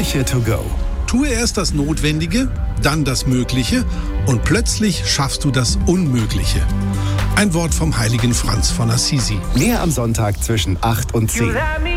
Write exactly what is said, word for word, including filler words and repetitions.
Kirche to go. Tue erst das Notwendige, dann das Mögliche und plötzlich schaffst du das Unmögliche. Ein Wort vom heiligen Franz von Assisi. Mehr am Sonntag zwischen acht und zehn.